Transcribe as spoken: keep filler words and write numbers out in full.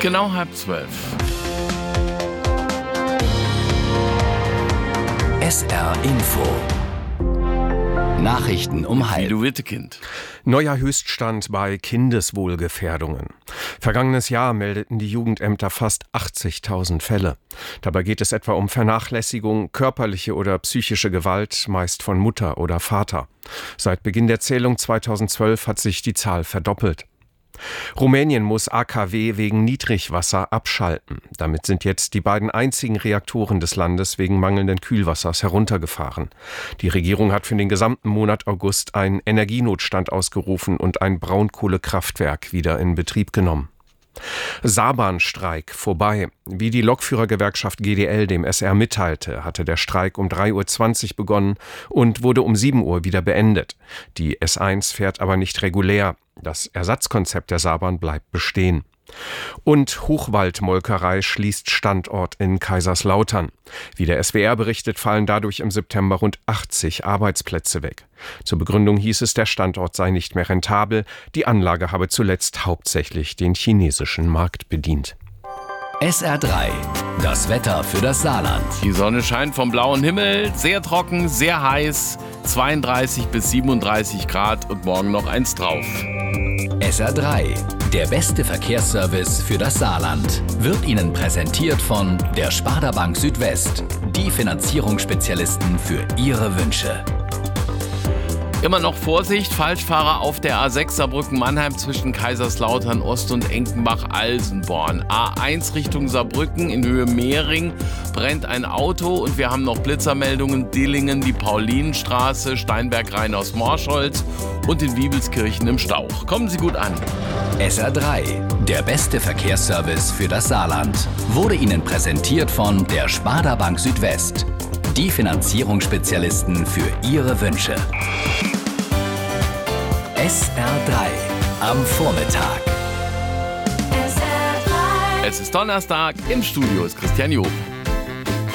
genau halb zwölf. S R Info. Nachrichten um halb. Guido Wittekind. Neuer Höchststand bei Kindeswohlgefährdungen. Vergangenes Jahr meldeten die Jugendämter fast achtzigtausend Fälle. Dabei geht es etwa um Vernachlässigung, körperliche oder psychische Gewalt, meist von Mutter oder Vater. Seit Beginn der Zählung zweitausendzwölf hat sich die Zahl verdoppelt. Rumänien muss A K W wegen Niedrigwasser abschalten. Damit sind jetzt die beiden einzigen Reaktoren des Landes wegen mangelnden Kühlwassers heruntergefahren. Die Regierung hat für den gesamten Monat August einen Energienotstand ausgerufen und ein Braunkohlekraftwerk wieder in Betrieb genommen. Saarbahnstreik vorbei. Wie die Lokführergewerkschaft G D L dem S R mitteilte, hatte der Streik um drei Uhr zwanzig begonnen und wurde um sieben Uhr wieder beendet. Die S eins fährt aber nicht regulär. Das Ersatzkonzept der Saarbahn bleibt bestehen. Und Hochwaldmolkerei schließt Standort in Kaiserslautern. Wie der S W R berichtet, fallen dadurch im September rund achtzig Arbeitsplätze weg. Zur Begründung hieß es, der Standort sei nicht mehr rentabel. Die Anlage habe zuletzt hauptsächlich den chinesischen Markt bedient. S R drei. Das Wetter für das Saarland. Die Sonne scheint vom blauen Himmel, sehr trocken, sehr heiß, zweiunddreißig bis siebenunddreißig Grad und morgen noch eins drauf. S R drei. Der beste Verkehrsservice für das Saarland wird Ihnen präsentiert von der Sparda Bank Südwest. Die Finanzierungsspezialisten für Ihre Wünsche. Immer noch Vorsicht, Falschfahrer auf der A sechs Saarbrücken-Mannheim zwischen Kaiserslautern Ost und Enkenbach-Alsenborn. A eins Richtung Saarbrücken in Höhe Mehring brennt ein Auto und wir haben noch Blitzermeldungen. Dillingen, die Paulinenstraße, Steinberg-Rhein-aus-Morschholz und in Wiebelskirchen im Stauch. Kommen Sie gut an. S R drei. Der beste Verkehrsservice für das Saarland wurde Ihnen präsentiert von der Sparda Bank Südwest. Die Finanzierungsspezialisten für Ihre Wünsche. S R drei am Vormittag. Es ist Donnerstag, im Studio ist Christian Job.